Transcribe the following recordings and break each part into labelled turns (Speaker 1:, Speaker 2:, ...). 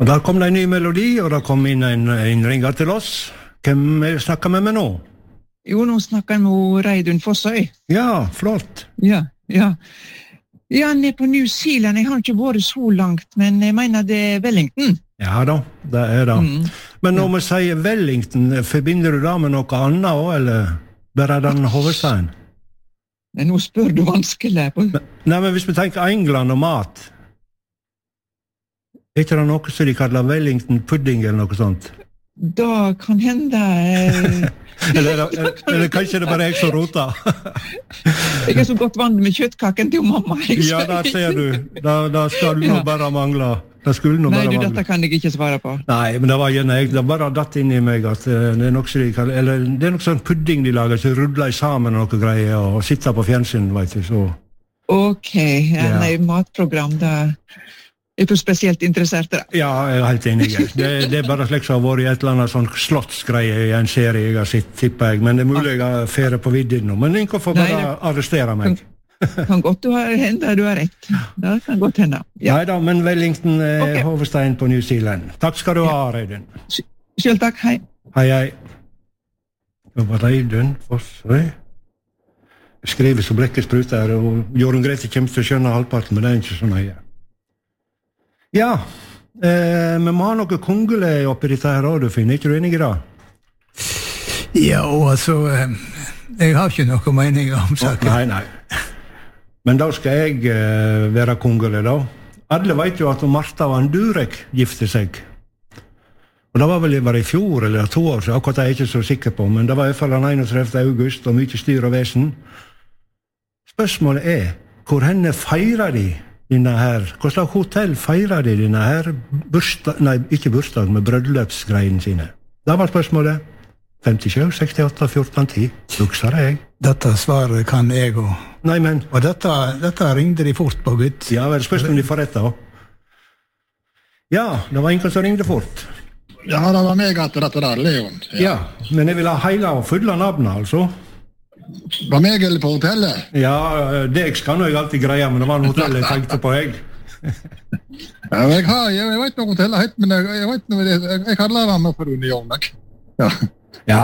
Speaker 1: Og der kom det en ny melodi, og der kom inn en ringer til oss. Hvem snakker vi med nå?
Speaker 2: Jo, nå snakker jeg med Reidun Fossøy.
Speaker 1: Ja, flott.
Speaker 2: Ja. Ja, han på New Zealand. Jeg har ikke vært så langt, men jeg mener det Wellington.
Speaker 1: Ja da, det det. Men når vi sier Wellington, forbinder du det med noe annet også, eller bare den hovedstaden?
Speaker 2: Men nå spør du vanskelig.
Speaker 1: Nei, men hvis vi tenker England og mat, ikke det noe som de kaller Wellington pudding eller noe sånt?
Speaker 2: Da kan hende...
Speaker 1: eller kanskje det bare jeg som roter?
Speaker 2: Jeg så godt vant med kjøttkaken til mamma.
Speaker 1: Ja, der ser du. Da skal du bare mangle.
Speaker 2: Nei, dette kan jeg ikke svare på.
Speaker 1: Nei, men det var bare datt inn i meg at det er noe sånn pudding de lager, så rudler sammen noe greier og sitter på fjernsyn, vet du, så... Ok,
Speaker 2: nei, matprogram, da... Jeg er spesielt interessert i det.
Speaker 1: Ja, jeg er helt enig. Det bare slik som har vært i et eller annet sånn slottsgreie i en serie jeg har sett, tipper jeg. Men det er mulig jeg har fere på vidden nå. Men ingen får bare arrestere meg.
Speaker 2: Kan godt du har rett. Det kan godt hende.
Speaker 1: Ja. Neida, men Wellington er hovedstein på New Zealand. Takk skal du ha, Reidun.
Speaker 2: Selv takk, hei.
Speaker 1: Hei. Det var Reidun Fossøy. Jeg skriver så blekket spruter her, og Jorunn Grete kommer til å skjønne halvparten, men det er ikke så nøye. Ja, vi må ha noe kongele oppi dette her også, du finner, ikke du enig i det?
Speaker 3: Ja, altså, jeg har ikke noe mening om saken.
Speaker 1: Nei. Men da skal jeg være kongele da. Alle vet jo at Martha van Durek gifte seg. Og det var vel bare i fjor, eller 2 år, så akkurat er jeg ikke så sikker på, men det var i hvert fall den 31. august, og mye styr og vesen. Spørsmålet er, hvor henne feirer de denne her, hva slags hotell feirer de denne her ikke bursdag, men brødløpsgreien sine? Det var spørsmålet. 57, 68, 14, 10. Husker jeg.
Speaker 3: Dette svaret kan jeg også.
Speaker 1: Nei, men...
Speaker 3: Og dette ringte de fort på, gutt.
Speaker 1: Ja, vel, spørsmålet om de får rett da. Ja, det var ingen som ringte fort.
Speaker 4: Ja, det var meg at dette der, Leon.
Speaker 1: Ja, men jeg vil ha hele og fulle navnet, altså.
Speaker 4: Var meg eller på hotellet?
Speaker 1: Ja, det skal nå jeg alltid greie, men det var en hotell jeg tenkte på, jeg.
Speaker 4: Ja, jeg vet noe hotellet hett, men jeg kaller det noe for Union, ikke?
Speaker 1: Ja,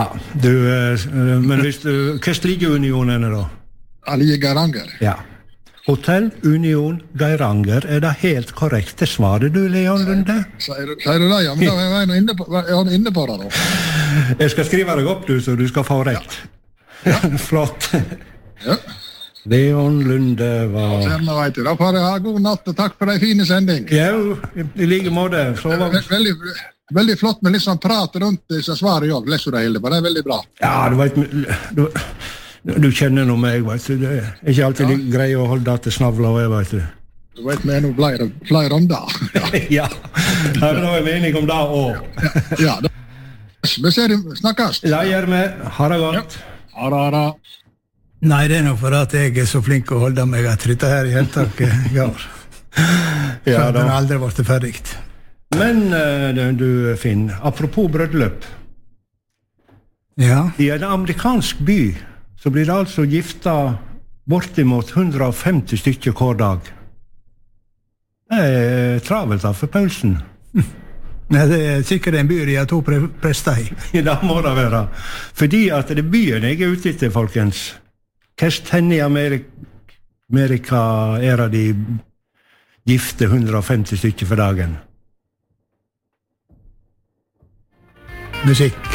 Speaker 1: men hvis du, hva stiger Union henne da?
Speaker 4: Ali Geiranger.
Speaker 1: Ja. Hotell Union Geiranger, er det helt korrekt? Det svarer du, Leon Lunde?
Speaker 4: Sier du det, ja, men da er jeg inne på det da.
Speaker 1: Jeg skal skrive deg opp, du, så du skal få rett. Ja. Flott. Ja. Leon Lunde var...
Speaker 4: Da får jeg ha god natt, og takk for en fin sending.
Speaker 1: Ja, i like måte.
Speaker 4: Veldig flott med litt sånn prat rundt disse svaret, jeg leser det hele, for det er veldig bra.
Speaker 1: Ja, du vet, du kjenner noe meg, vet du. Det er ikke alltid grei å holde det til snavla, vet du.
Speaker 4: Du vet, vi er noe flere om det.
Speaker 1: Ja, da er vi enige om det også.
Speaker 4: Ja, vi snakkes.
Speaker 1: Ja, gjør vi. Ha det godt.
Speaker 4: Ha.
Speaker 3: Nei, det er nok for at jeg er så flink å holde meg at dette her i heltaket går. Ja, da. Den har aldri vært ferdig.
Speaker 1: Men du, Finn, apropos brødløp.
Speaker 3: Ja.
Speaker 1: I en amerikansk by så blir det altså gifta bortimot 150 stykker hver dag. Det er travelt da for Paulsen.
Speaker 3: Nei, det er sikkert en by de har 2 prester i.
Speaker 1: Ja, det må det være. Fordi at det er byen jeg er ute etter, folkens. Hva henne i Amerika er de gifte 150 stykker for dagen?
Speaker 3: Musikk.